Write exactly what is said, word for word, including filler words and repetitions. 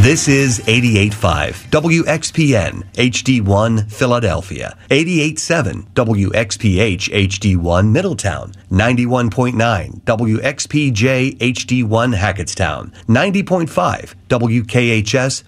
This is eighty-eight point five W X P N H D one Philadelphia, eighty-eight point seven W X P H H D one Middletown, ninety-one point nine W X P J H D one Hackettstown, ninety point five W K H S